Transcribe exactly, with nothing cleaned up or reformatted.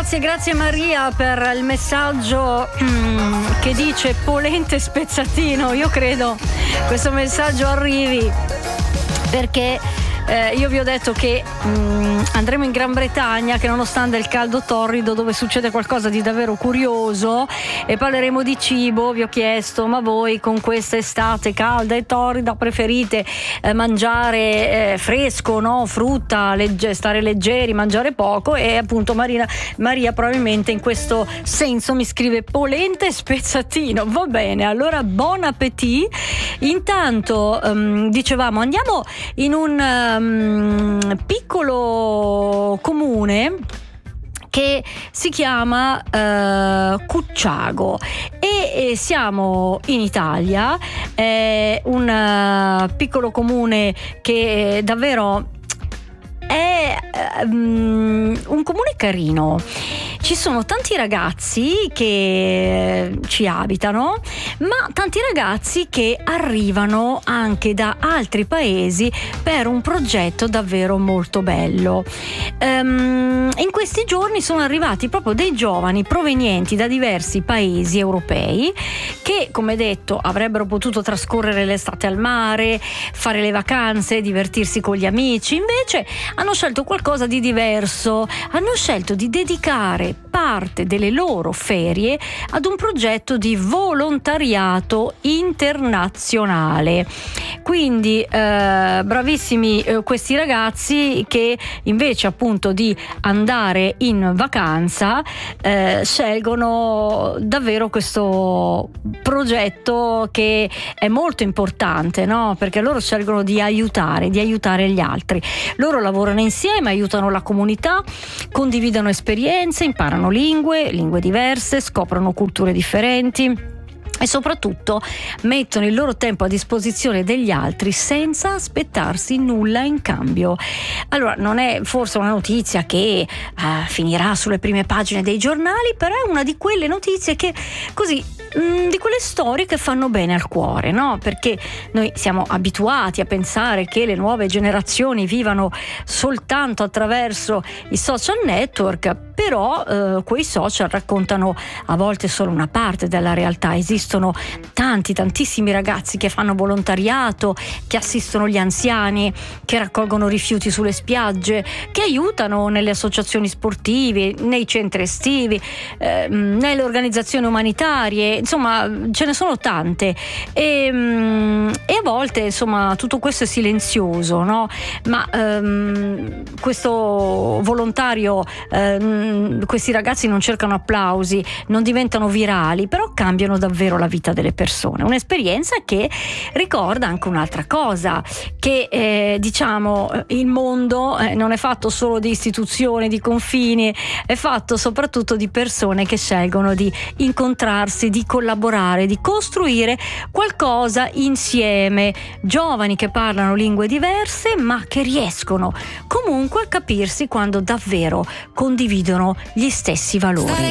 Grazie, grazie Maria per il messaggio mm, che dice polente spezzatino. Io credo questo messaggio arrivi perché eh, io vi ho detto che mm, andremo in Gran Bretagna, che nonostante il caldo torrido, dove succede qualcosa di davvero curioso, e parleremo di cibo. Vi ho chiesto, ma voi con questa estate calda e torrida preferite eh, mangiare eh, fresco, no? Frutta, legge, stare leggeri, mangiare poco? E appunto Marina, Maria probabilmente in questo senso mi scrive polente spezzatino. Va bene, allora buon appetit. Intanto um, dicevamo, andiamo in un um, piccolo comune che si chiama uh, Cucciago e, e siamo in Italia. È un uh, piccolo comune che davvero è um, un comune carino. Ci sono tanti ragazzi che ci abitano, ma tanti ragazzi che arrivano anche da altri paesi per un progetto davvero molto bello. Um, in questi giorni sono arrivati proprio dei giovani provenienti da diversi paesi europei che, come detto, avrebbero potuto trascorrere l'estate al mare, fare le vacanze, divertirsi con gli amici. Invece hanno scelto qualcosa di diverso, hanno scelto di dedicare parte delle loro ferie ad un progetto di volontariato internazionale. Quindi eh, bravissimi eh, questi ragazzi che invece appunto di andare in vacanza eh, scelgono davvero questo progetto che è molto importante, no? Perché loro scelgono di aiutare, di aiutare gli altri. Loro lavorano insieme, aiutano la comunità, condividono esperienze, imparano lingue, lingue diverse, scoprono culture differenti e soprattutto mettono il loro tempo a disposizione degli altri senza aspettarsi nulla in cambio. Allora, non è forse una notizia che uh, finirà sulle prime pagine dei giornali, però è una di quelle notizie che così mh, di quelle storie che fanno bene al cuore, no? Perché noi siamo abituati a pensare che le nuove generazioni vivano soltanto attraverso i social network, però eh, quei social raccontano a volte solo una parte della realtà. Esistono tanti, tantissimi ragazzi che fanno volontariato, che assistono gli anziani, che raccolgono rifiuti sulle spiagge, che aiutano nelle associazioni sportive, nei centri estivi, eh, nelle organizzazioni umanitarie. Insomma, ce ne sono tante e, e a volte insomma tutto questo è silenzioso, no? Ma ehm, questo volontario, ehm, questi ragazzi non cercano applausi, non diventano virali, però cambiano davvero la vita delle persone. Un'esperienza che ricorda anche un'altra cosa, che eh, diciamo il mondo eh, non è fatto solo di istituzioni, di confini, è fatto soprattutto di persone che scelgono di incontrarsi, di collaborare, di costruire qualcosa insieme, giovani che parlano lingue diverse ma che riescono comunque a capirsi quando davvero condividono gli stessi valori.